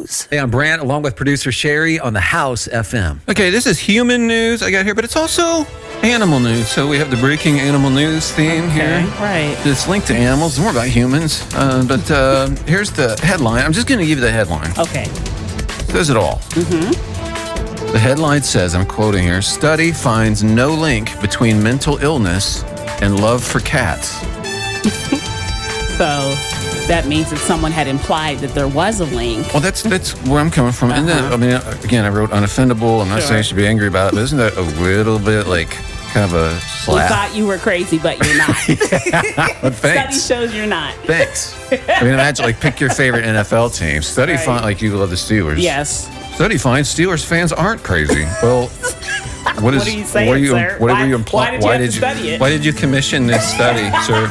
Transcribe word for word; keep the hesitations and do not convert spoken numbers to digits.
news. Hey, I'm Brant, along with producer Sherry on the House F M. Okay, this is human news I got here, but it's also animal news. So we have the breaking animal news theme Okay, here. right. It's linked to animals. It's more about humans. Uh, but uh, here's the headline. I'm just going to give you the headline. Okay. Says it all. Mm-hmm. The headline says, I'm quoting here, study finds no link between mental illness and love for cats. So that means that someone had implied that there was a link. Well, that's that's where I'm coming from. And then, I mean, again, I wrote unoffendable. I'm not Sure. saying you should be angry about it, but isn't that a little bit like kind of a We slap? thought you were crazy, but you're not. But Study thanks. shows you're not. Thanks. I mean, imagine like pick your favorite N F L team. Study Right. find like you love the Steelers. Yes. Study finds Steelers fans aren't crazy. Well, what is What are you saying, what are you sir? what Why- are you implying? why did you have to study it? Why did you commission this study, sir?